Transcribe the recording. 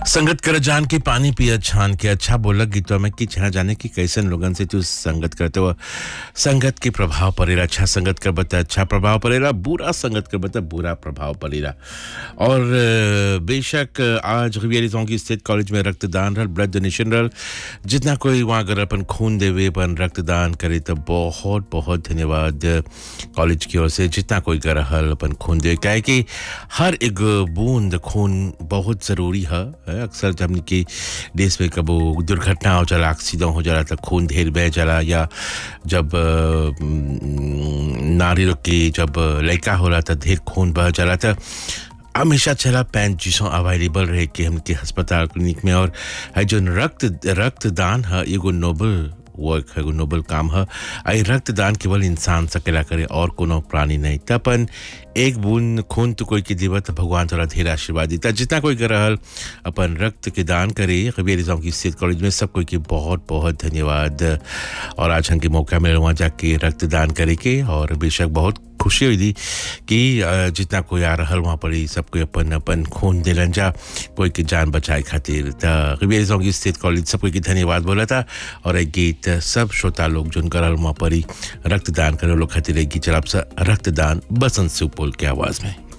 संगत कर जान के पानी पिया छान के अच्छा बोला गीतों में कि छना जाने की कैसन लोगन से तू संगत करते हो संगत के प्रभाव पड़ेला अच्छा संगत कर बता अच्छा प्रभाव पड़ेला बुरा संगत कर बता बुरा प्रभाव पड़ेला और बेशक आज रिवियरिजों की स्टेट कॉलेज में रक्तदान रहा ब्लड डोनेशन रहा जितना कोई वहाँ अगर अपन खून देवे अपन रक्तदान करे तो बहुत बहुत धन्यवाद कॉलेज की ओर से जितना कोई कर हल अपन खून दे क्या है कि हर एक बूंद खून बहुत ज़रूरी है अक्सर जब कि देश में कबो दुर्घटना हो चला एक्सीडेंट हो जाला तो खून ढेर बह जाला या जब नारी लोग की जब लड़का हो रहा था ढेर खून बह जाला था हमेशा चला पैन जिसों अवेलेबल रहे कि हमके अस्पताल क्लिनिक में और है जो रक्तदान है एगो नोबल वर्क है नोबल काम है आई रक्तदान केवल इंसान सकेला करे और कोनो प्राणी नहीं तपन एक बूंद खून तो कोई की देवत भगवान थोड़ा ढेर आशीर्वाद देता जितना कोई कर रहल अपन रक्त के दान करे रिवियरिजों की स्टेट कॉलेज में सब कोई के बहुत बहुत धन्यवाद और आज हमके मौका मिला वहाँ जाके रक्तदान करे के और बेशक बहुत खुशी हुई थी कि जितना कोई आ रहा वहाँ पर सब कोई अपन अपन खून दिलन जा कोई की जान बचाए खातिर रिवियरिजों की स्टेट कॉलेज सब कोई की धन्यवाद बोला था और एक गीत सब श्रोता लोग जो करल वहाँ पर रक्तदान करे लोग खातिर एक गीत चला रक्तदान बसंत सुपौल की आवाज़ में